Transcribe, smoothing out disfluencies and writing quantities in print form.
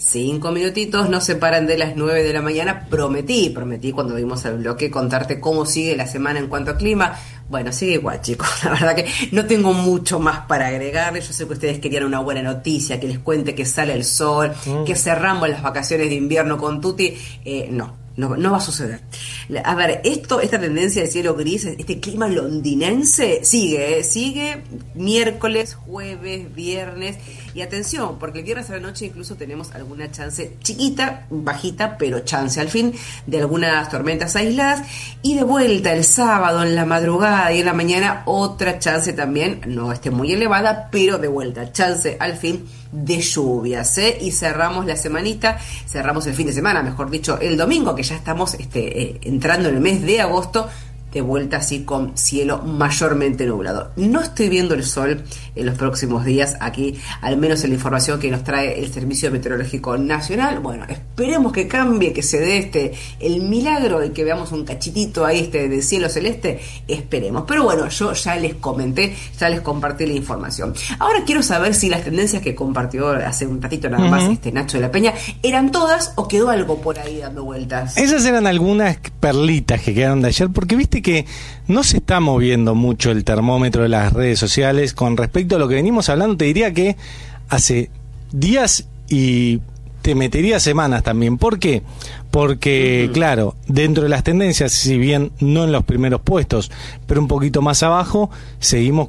5 minutitos nos separan de las 9 de la mañana. Prometí cuando vimos el bloque contarte cómo sigue la semana en cuanto a clima. Bueno, sigue igual, chicos. La verdad que no tengo mucho más para agregarles. Yo sé que ustedes querían una buena noticia, que les cuente que sale el sol, que cerramos las vacaciones de invierno con Tuti. No va a suceder. A ver, esta tendencia de cielo gris, este clima londinense, sigue miércoles, jueves, viernes. Y atención, porque el viernes a la noche incluso tenemos alguna chance chiquita, bajita, pero chance al fin, de algunas tormentas aisladas. Y de vuelta el sábado en la madrugada y en la mañana, otra chance también, no muy elevada, pero de vuelta, chance al fin de lluvias, y cerramos la semanita, cerramos el fin de semana, mejor dicho, el domingo, que ya estamos entrando en el mes de agosto, de vuelta así con cielo mayormente nublado. No estoy viendo el sol en los próximos días aquí, al menos en la información que nos trae el Servicio Meteorológico Nacional. Bueno, esperemos que cambie, que se dé el milagro y que veamos un cachitito ahí de cielo celeste, esperemos. Pero bueno, yo ya les comenté, ya les compartí la información. Ahora quiero saber si las tendencias que compartió hace un ratito nada más Nacho de la Peña, ¿eran todas o quedó algo por ahí dando vueltas? Esas eran algunas perlitas que quedaron de ayer, porque viste que no se está moviendo mucho el termómetro de las redes sociales con respecto a lo que venimos hablando. Te diría que hace días y te metería semanas también. ¿Por qué? Porque, claro, dentro de las tendencias, si bien no en los primeros puestos, pero un poquito más abajo, seguimos